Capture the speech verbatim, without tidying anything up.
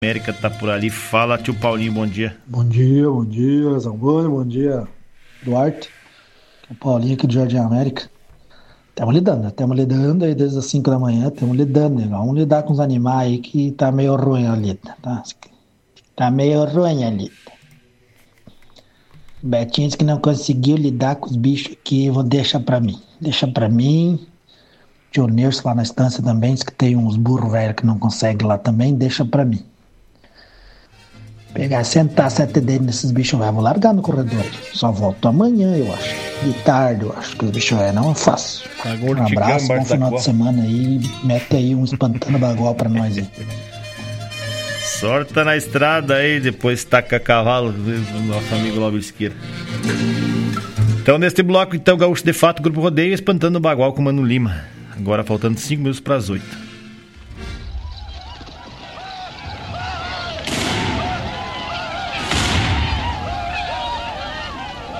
América tá por ali. Fala, tio Paulinho, bom dia. Bom dia, bom dia, Zamboni, bom dia, Duarte. O Paulinho aqui do Jardim América. Estamos lidando, estamos lidando aí desde as cinco da manhã, estamos lidando, né? Vamos lidar com os animais aí que tá meio ruim a lida, tá? Tá meio ruim a lida. Betinho disse que não conseguiu lidar com os bichos aqui, vou deixar pra mim. Deixa pra mim. Tio Nerso lá na estância também disse que tem uns burros velhos que não conseguem lá também, deixa pra mim. Pegar, sentar sete dedos nesses bichos velhos, vou largar no corredor. Só volto amanhã, eu acho. De tarde, eu acho que os bichos velhos não é fácil. Um abraço, bom final de semana aí. Mete aí um espantando bagual pra nós aí. Sorta na estrada aí, depois taca cavalo, nosso amigo Lobo Esqueira. Então, neste bloco, então, Gaúcho de Fato, Grupo Rodeio, espantando o bagual com o Mano Lima. Agora faltando cinco minutos para as oito.